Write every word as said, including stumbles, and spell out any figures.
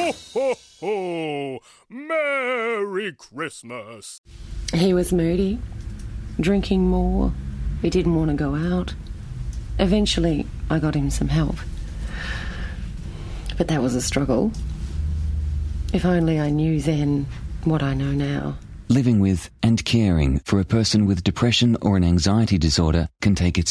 Ho, ho, ho! Merry Christmas! He was moody, drinking more. He didn't want to go out. Eventually, I got him some help. But that was a struggle. If only I knew then what I know now. Living with and caring for a person with depression or an anxiety disorder can take its